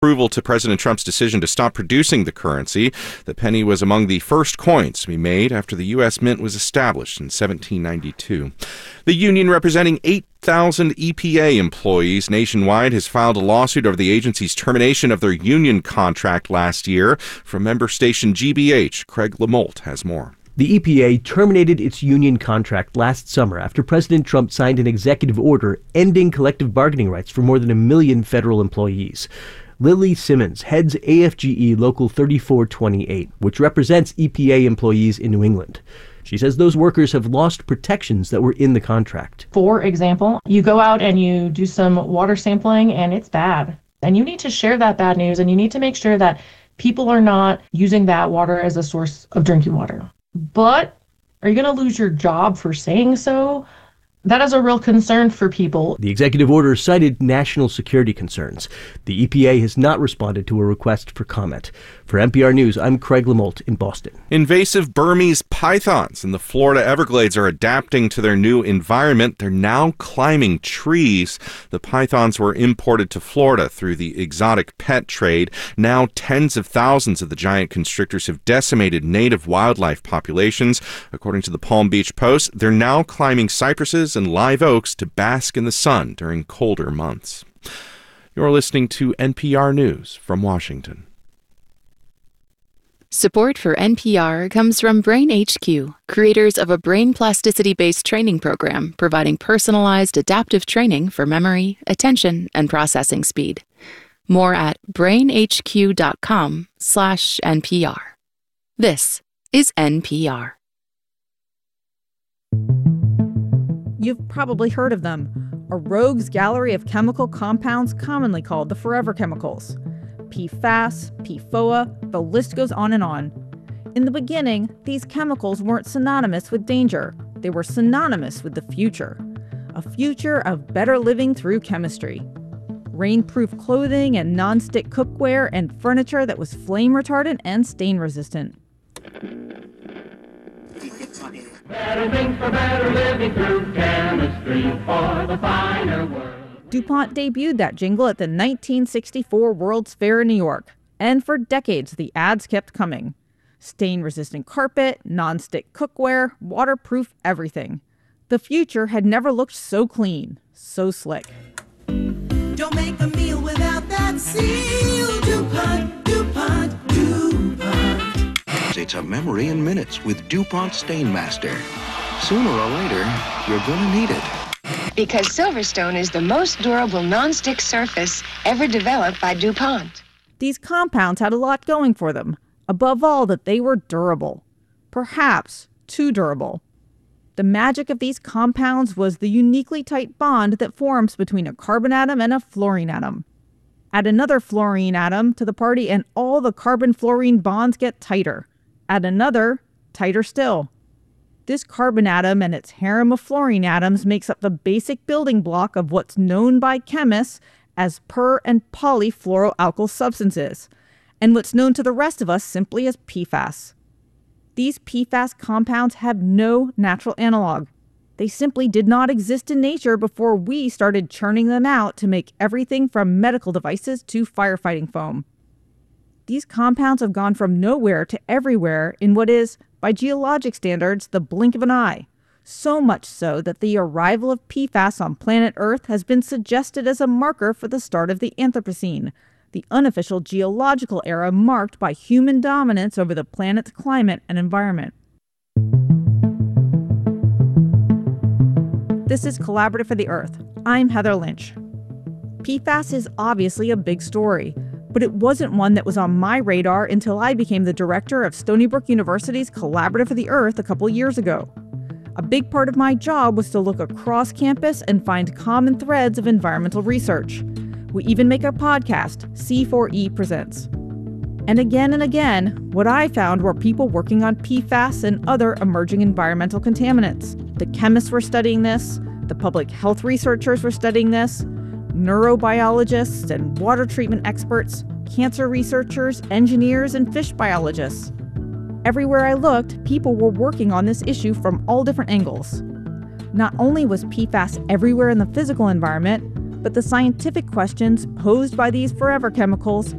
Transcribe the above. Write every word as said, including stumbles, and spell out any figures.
approval to President Trump's decision to stop producing the currency. The penny was among the first coins to be made after the U S Mint was established in seventeen ninety-two. The union representing eight thousand E P A employees nationwide has filed a lawsuit over the agency's termination of their union contract last year. From member station G B H, Craig Lamolt has more. The E P A terminated its union contract last summer after President Trump signed an executive order ending collective bargaining rights for more than a million federal employees. Lily Simmons heads A F G E Local thirty-four twenty-eight, which represents E P A employees in New England. She says those workers have lost protections that were in the contract. For example, you go out and you do some water sampling and it's bad. And you need to share that bad news, and you need to make sure that people are not using that water as a source of drinking water. But are you going to lose your job for saying so? That is a real concern for people. The executive order cited national security concerns. The E P A has not responded to a request for comment. For N P R News, I'm Craig Lamolt in Boston. Invasive Burmese pythons in the Florida Everglades are adapting to their new environment. They're now climbing trees. The pythons were imported to Florida through the exotic pet trade. Now tens of thousands of the giant constrictors have decimated native wildlife populations. According to the Palm Beach Post, they're now climbing cypresses and live oaks to bask in the sun during colder months. You're listening to N P R News from Washington. Support for N P R comes from Brain H Q, creators of a brain plasticity-based training program providing personalized adaptive training for memory, attention, and processing speed. More at brainhq.com slash NPR. This is N P R. You've probably heard of them, a rogues gallery of chemical compounds commonly called the forever chemicals. P FAS, P FOA, the list goes on and on. In the beginning, these chemicals weren't synonymous with danger. They were synonymous with the future. A future of better living through chemistry. Rainproof clothing and non-stick cookware and furniture that was flame retardant and stain resistant. Better things for better living through chemistry for the finer world. DuPont debuted that jingle at the nineteen sixty-four World's Fair in New York, and for decades the ads kept coming. Stain-resistant carpet, non-stick cookware, waterproof everything. The future had never looked so clean, so slick. Don't make a meal without that seal. DuPont, DuPont, DuPont. It's a memory in minutes with DuPont Stainmaster. Sooner or later, you're gonna need it. Because Silverstone is the most durable non-stick surface ever developed by DuPont. These compounds had a lot going for them. Above all, that they were durable. Perhaps too durable. The magic of these compounds was the uniquely tight bond that forms between a carbon atom and a fluorine atom. Add another fluorine atom to the party and all the carbon-fluorine bonds get tighter. Add another, tighter still. This carbon atom and its harem of fluorine atoms makes up the basic building block of what's known by chemists as per- and polyfluoroalkyl substances, and what's known to the rest of us simply as P FAS. These P FAS compounds have no natural analog. They simply did not exist in nature before we started churning them out to make everything from medical devices to firefighting foam. These compounds have gone from nowhere to everywhere in what is, by geologic standards, the blink of an eye. So much so that the arrival of P FAS on planet Earth has been suggested as a marker for the start of the Anthropocene, the unofficial geological era marked by human dominance over the planet's climate and environment. This is Collaborative for the Earth. I'm Heather Lynch. P FAS is obviously a big story, but it wasn't one that was on my radar until I became the director of Stony Brook University's Collaborative for the Earth a couple years ago. A big part of my job was to look across campus and find common threads of environmental research. We even make a podcast, C four E Presents. And again and again, what I found were people working on P FAS and other emerging environmental contaminants. The chemists were studying this, the public health researchers were studying this, neurobiologists and water treatment experts, cancer researchers, engineers, and fish biologists. Everywhere I looked, people were working on this issue from all different angles. Not only was P FAS everywhere in the physical environment, But the scientific questions posed by these forever chemicals